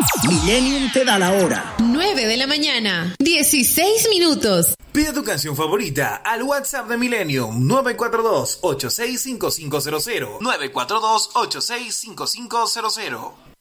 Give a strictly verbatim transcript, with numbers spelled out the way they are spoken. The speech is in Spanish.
Millennium te da la hora. nueve de la mañana, dieciséis minutos. Pide tu canción favorita al WhatsApp de Millennium nueve cuatro dos, ocho seis cinco cinco cero cero. nueve cuatro dos, ocho seis cinco cinco cero cero.